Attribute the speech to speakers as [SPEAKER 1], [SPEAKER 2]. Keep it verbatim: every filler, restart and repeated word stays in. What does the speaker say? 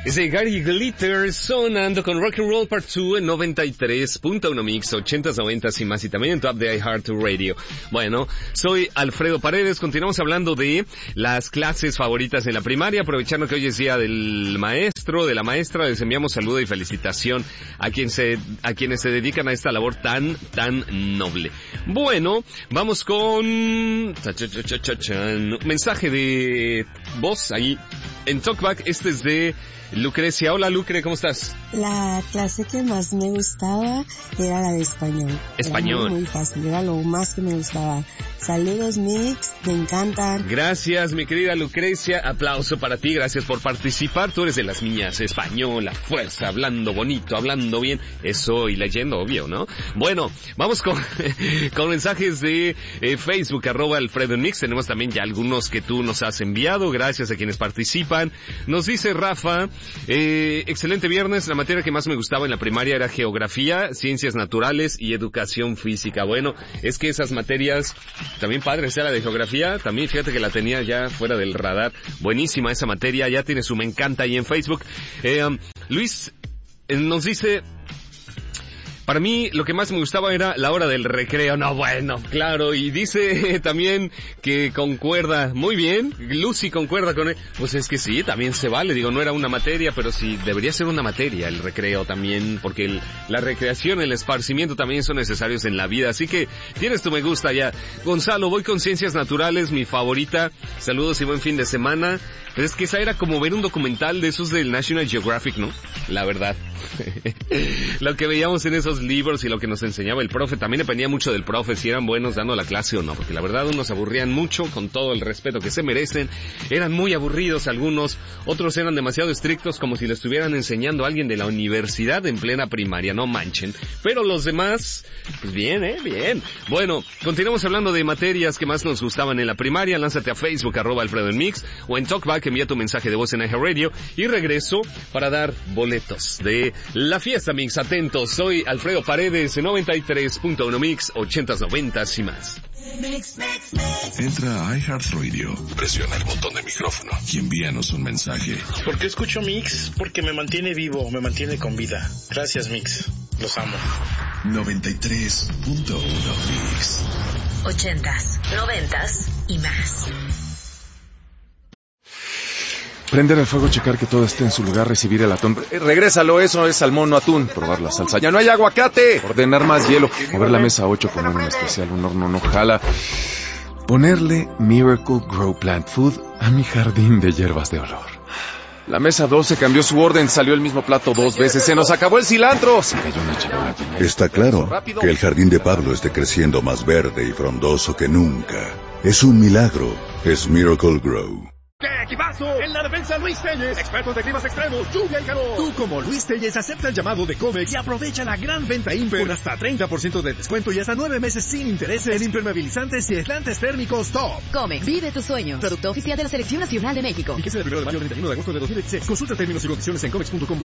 [SPEAKER 1] Es de Gary Glitter sonando con Rock and Roll Part dos en noventa y tres punto uno Mix, ochentas, noventas y más, y también en tu app de iHeartRadio. Bueno, soy Alfredo Paredes, continuamos hablando de las clases favoritas en la primaria, aprovechando que hoy es día del maestro, de la maestra, les enviamos saludo y felicitación a quien se, a quienes se dedican a esta labor tan, tan noble. Bueno, vamos con mensaje de voz ahí en Talkback. Este es de Lucrecia. Hola, Lucre, ¿cómo estás?
[SPEAKER 2] La clase que más me gustaba era la de español.
[SPEAKER 1] Español.
[SPEAKER 2] Era muy, muy fácil, era lo más que me gustaba. Saludos, Mix, me encantan.
[SPEAKER 1] Gracias, mi querida Lucrecia. Aplauso para ti, gracias por participar. Tú eres de las niñas española, fuerza, hablando bonito, hablando bien. Eso y leyendo, obvio, ¿no? Bueno, vamos con, con mensajes de eh, Facebook, arroba Alfredo Mix. Tenemos también ya algunos que tú nos has enviado. Gracias a quienes participan. Nos dice Rafa, eh, excelente viernes. La materia que más me gustaba en la primaria era geografía, ciencias naturales y educación física. Bueno, es que esas materias, también padre sea la de geografía, también fíjate que la tenía ya fuera del radar. Buenísima esa materia, ya tiene su me encanta ahí en Facebook. Eh, um, Luis eh, nos dice, para mí lo que más me gustaba era la hora del recreo. No, bueno, claro, y dice también que concuerda muy bien, Lucy concuerda con él. Pues es que sí, también se vale, digo, no era una materia, pero sí debería ser una materia el recreo también, porque el, la recreación, el esparcimiento también son necesarios en la vida, así que tienes tu me gusta ya. Gonzalo, voy con ciencias naturales, mi favorita. Saludos y buen fin de semana. Pero es que esa era como ver un documental de esos del National Geographic, ¿no? La verdad. Lo que veíamos en esos libros y lo que nos enseñaba el profe, también dependía mucho del profe si eran buenos dando la clase o no, porque la verdad unos aburrían mucho, con todo el respeto que se merecen, eran muy aburridos algunos, otros eran demasiado estrictos como si le estuvieran enseñando a alguien de la universidad en plena primaria, no manchen, pero los demás, pues bien, eh, bien. Bueno, continuamos hablando de materias que más nos gustaban en la primaria. Lánzate a Facebook, arroba Alfredo en Mix, o en Talkback, envía tu mensaje de voz en iHeartRadio, y regreso para dar boletos de la fiesta Mix. Atentos, soy Alfredo Paredes en noventa y tres punto uno Mix, ochentas, noventas y más.
[SPEAKER 3] Entra a iHeartRadio, presiona el botón de micrófono y envíanos un mensaje.
[SPEAKER 4] ¿Por qué escucho Mix? Porque me mantiene vivo, me mantiene con vida. Gracias, Mix. Los amo.
[SPEAKER 3] noventa y tres punto uno Mix.
[SPEAKER 5] Ochentas, noventas y más.
[SPEAKER 6] Prender el fuego, checar que todo esté en su lugar, recibir el atún. Eh, regrésalo, eso es salmón, no atún. Probar la salsa. ¡Ya no hay aguacate! Ordenar más hielo. Mover la mesa ocho, poner un especial, un horno no jala. Ponerle Miracle Grow Plant Food a mi jardín de hierbas de olor. La mesa doce cambió su orden, salió el mismo plato dos veces. ¡Se nos acabó el cilantro! Se cayó una charola.
[SPEAKER 7] Está claro que el jardín de Pablo esté creciendo más verde y frondoso que nunca. Es un milagro. Es Miracle Grow.
[SPEAKER 8] ¡Qué equipazo! En la defensa Luis Telles, expertos de climas extremos, lluvia y calor. Tú como Luis Telles acepta el llamado de Comex y aprovecha la gran venta Imper con hasta treinta por ciento de descuento y hasta nueve meses sin intereses en impermeabilizantes y aislantes térmicos top.
[SPEAKER 9] Comex, vive tus sueños. Producto oficial de la Selección Nacional de México.
[SPEAKER 8] Fíjese el primero de mayo al treinta y uno de agosto de dos mil dieciséis. Consulta términos y condiciones en comex punto com.